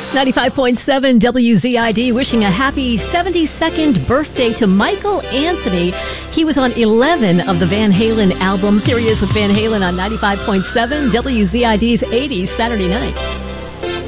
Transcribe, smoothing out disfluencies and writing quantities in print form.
95.7 WZID wishing a happy 72nd birthday to Michael Anthony. He was on 11 of the Van Halen albums. Here he is with Van Halen on 95.7 WZID's 80s Saturday night.